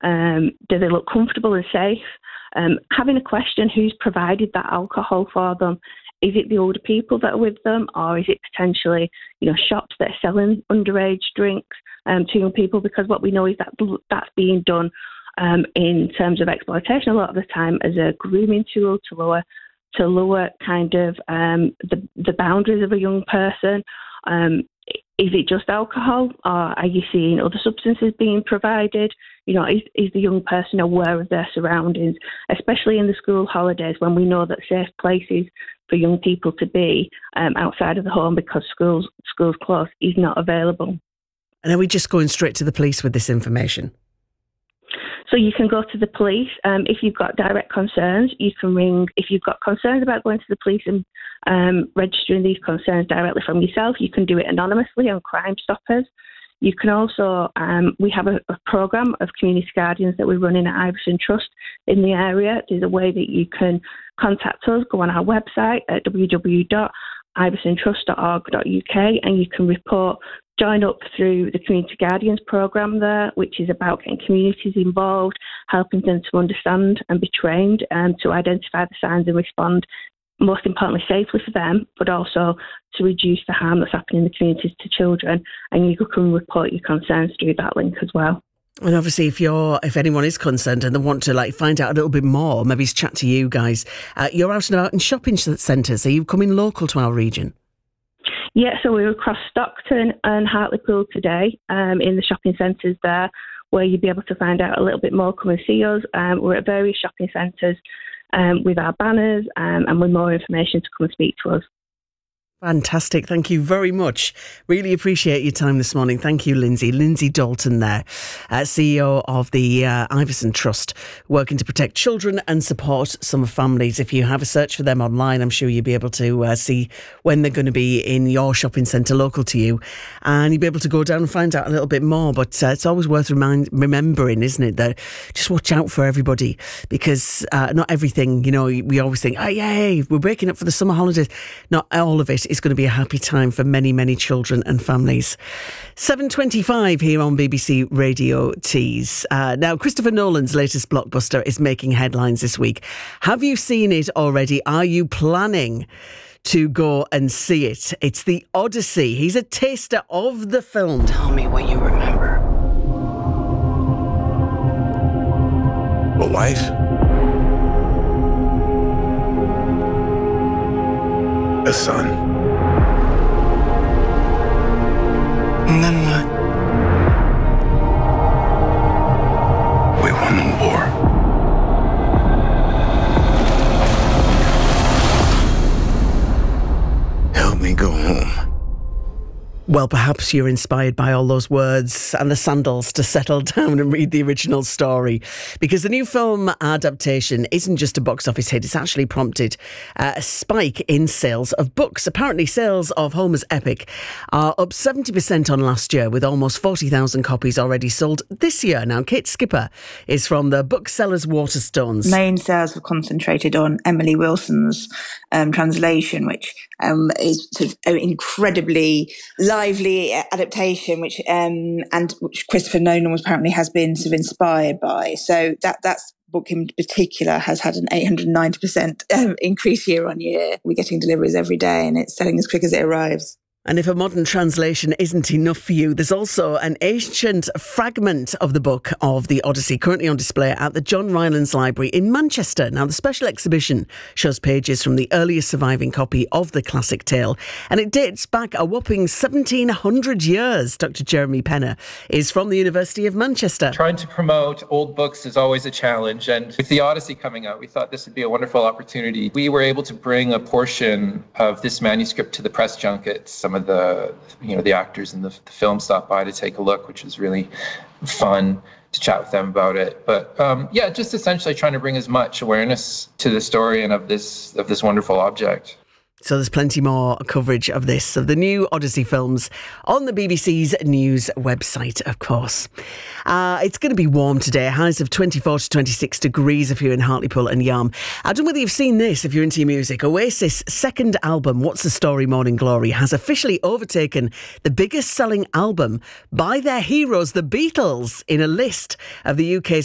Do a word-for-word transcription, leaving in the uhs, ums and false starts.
Um, do they look comfortable and safe? Um, having a question, who's provided that alcohol for them? Is it the older people that are with them, or is it potentially, you know, shops that are selling underage drinks um, to young people? Because what we know is that that's being done um, in terms of exploitation a lot of the time as a grooming tool to lower to lower kind of um, the the boundaries of a young person. Um, is it just alcohol, or are you seeing other substances being provided? You know, is, is the young person aware of their surroundings, especially in the school holidays when we know that safe places for young people to be um, outside of the home because schools schools close is not available. And are we just going straight to the police with this information? So you can go to the police. Um, if you've got direct concerns, you can ring. If you've got concerns about going to the police and um, registering these concerns directly from yourself, you can do it anonymously on Crime Stoppers. You can also, um, we have a, a programme of community guardians that we're running at Iverson Trust in the area. There's a way that you can contact us, go on our website at w w w dot iverson trust dot org dot u k, and you can report, join up through the Community Guardians programme there, which is about getting communities involved, helping them to understand and be trained and to identify the signs and respond, most importantly, safely for them, but also to reduce the harm that's happening in the communities to children. And you can report your concerns through that link as well. And obviously, if you're, if anyone is concerned and they want to like find out a little bit more, maybe chat to you guys, uh, you're out and about in shopping centres. Are you coming local to our region? Yeah, so we're across Stockton and Hartlepool today um, in the shopping centres there, where you'll be able to find out a little bit more. Come and see us. Um, we're at various shopping centres um, with our banners um, and with more information to come and speak to us. Fantastic. Thank you very much. Really appreciate your time this morning. Thank you, Lindsay. Lindsay Dalton there, uh, C E O of the uh, Iverson Trust, working to protect children and support summer families. If you have a search for them online, I'm sure you'll be able to uh, see when they're going to be in your shopping centre local to you, and you'll be able to go down and find out a little bit more. But uh, it's always worth remind, remembering, isn't it, that just watch out for everybody, because uh, not everything, you know, we always think, oh, yay, we're breaking up for the summer holidays. Not all of it is going to be a happy time for many, many children and families. seven twenty-five here on B B C Radio Tees. Uh, now, Christopher Nolan's latest blockbuster is making headlines this week. Have you seen it already? Are you planning to go and see it? It's The Odyssey. He's a taster of the film. Tell me what you remember. A wife? A son? And then what? We won the war. Help me go home. Well, perhaps you're inspired by all those words and the sandals to settle down and read the original story, because the new film adaptation isn't just a box office hit, it's actually prompted uh, a spike in sales of books. Apparently, sales of Homer's epic are up seventy percent on last year, with almost forty thousand copies already sold this year. Now, Kate Skipper is from the Booksellers Waterstones. Main sales were concentrated on Emily Wilson's um, translation, which um, is sort of an incredibly lively adaptation, which um, and which Christopher Nolan was apparently has been sort of inspired by. So that that's book in particular has had an eight hundred ninety percent um, increase year on year. We're getting deliveries every day, and it's selling as quick as it arrives. And if a modern translation isn't enough for you, there's also an ancient fragment of the book of the Odyssey currently on display at the John Rylands Library in Manchester. Now, the special exhibition shows pages from the earliest surviving copy of the classic tale, and it dates back a whopping seventeen hundred years. Doctor Jeremy Penner is from the University of Manchester. Trying to promote old books is always a challenge, and with the Odyssey coming out, we thought this would be a wonderful opportunity. We were able to bring a portion of this manuscript to the press junket. Some of the, you know, the actors in the, the film stopped by to take a look, which was really fun to chat with them about it. But um, yeah, just essentially trying to bring as much awareness to the story and of this of this wonderful object. So there's plenty more coverage of this, of the new Odyssey films, on the B B C's news website, of course. Uh, it's going to be warm today, highs of twenty-four to twenty-six degrees if you're in Hartlepool and Yarm. I don't know whether you've seen this if you're into your music. Oasis' second album, What's the Story, Morning Glory, has officially overtaken the biggest selling album by their heroes, the Beatles, in a list of the U K's